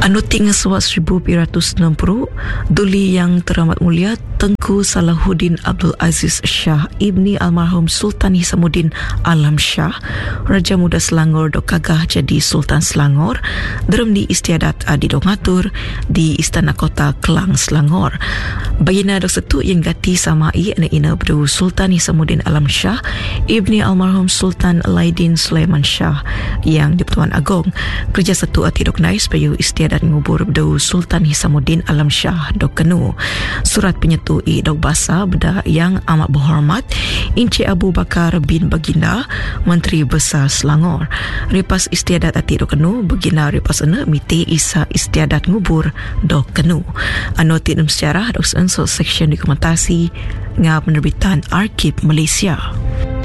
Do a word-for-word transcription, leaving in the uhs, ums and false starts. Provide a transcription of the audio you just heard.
Anu tinggal suat seribu sembilan ratus enam puluh, Duli Yang Teramat Mulia Tengku Salahuddin Abdul Aziz Shah Ibni Almarhum Sultan Hisamuddin Alam Shah, Raja Muda Selangor dok kagah jadi Sultan Selangor, derem di istiadat adi dok ngatur di Istana Kota Kelang Selangor. Bagina dok setu yang gati sama i ina ina berdu Sultan Hisamuddin Alam Shah Ibni Almarhum Sultan Alaidin Sulaiman Shah yang di Pertuan Agong. Kerja setu ati dok nais bayu istiadat ngubur berdu Sultan Hisamuddin Alam Shah dok kenu. Surat penyetu i dok basa beda yang amat berhormat Encik Abu Bakar bin Baginda Menteri Besar Selangor. Ripas istiadat ati dok kenu Baginda ripas ena miti isa istiadat ngubur dok kenu. Anu tinum sejarah dok sensor seksyen dokumentasi ngah penerbitan Arkib Malaysia.